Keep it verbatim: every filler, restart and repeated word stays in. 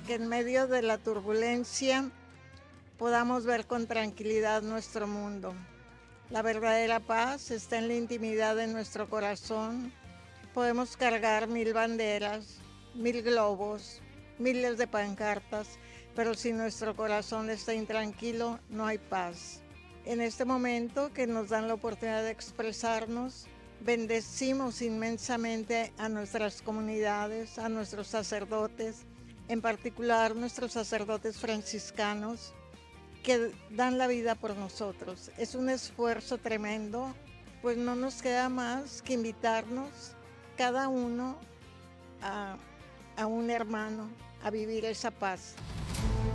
que en medio de la turbulencia podamos ver con tranquilidad nuestro mundo. La verdadera paz está en la intimidad de nuestro corazón. Podemos cargar mil banderas, mil globos, miles de pancartas, pero si nuestro corazón está intranquilo, no hay paz. En este momento que nos dan la oportunidad de expresarnos, bendecimos inmensamente a nuestras comunidades, a nuestros sacerdotes, en particular nuestros sacerdotes franciscanos, que dan la vida por nosotros. Es un esfuerzo tremendo, pues no nos queda más que invitarnos cada uno a, a un hermano a vivir esa paz.